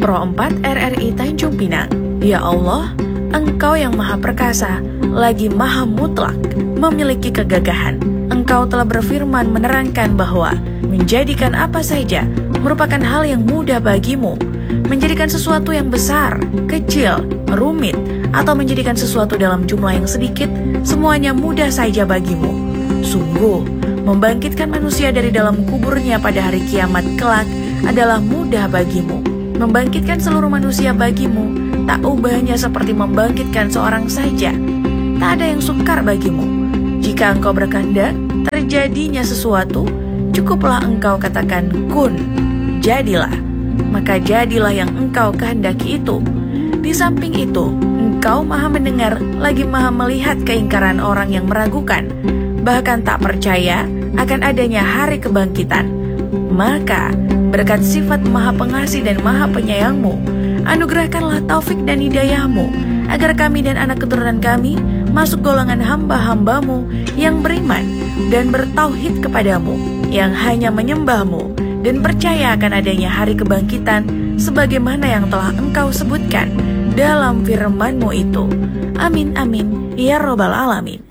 Pro 4 RRI Tanjung Pinang. Ya Allah, Engkau yang Maha Perkasa, lagi Maha Mutlak, memiliki kegagahan. Engkau telah berfirman menerangkan bahwa menjadikan apa saja merupakan hal yang mudah bagimu. Menjadikan sesuatu yang besar, kecil, rumit, atau menjadikan sesuatu dalam jumlah yang sedikit, semuanya mudah saja bagimu. Sungguh, membangkitkan manusia dari dalam kuburnya pada hari kiamat kelak adalah mudah bagimu. Membangkitkan seluruh manusia bagimu tak ubahnya seperti membangkitkan seorang saja. Tak ada yang sukar bagimu. Jika engkau berkehendak terjadinya sesuatu, cukuplah engkau katakan kun, jadilah. Maka jadilah yang engkau kehendaki itu. Di samping itu, engkau Maha mendengar lagi Maha melihat keingkaran orang yang meragukan, bahkan tak percaya akan adanya hari kebangkitan. Maka berkat sifat Maha Pengasih dan Maha Penyayang-Mu, anugerahkanlah taufik dan hidayah-Mu, agar kami dan anak keturunan kami masuk golongan hamba-hamba-Mu yang beriman dan bertauhid kepadamu, yang hanya menyembah-Mu dan percaya akan adanya hari kebangkitan sebagaimana yang telah Engkau sebutkan dalam firman-Mu itu. Amin amin ya Rabbal Alamin.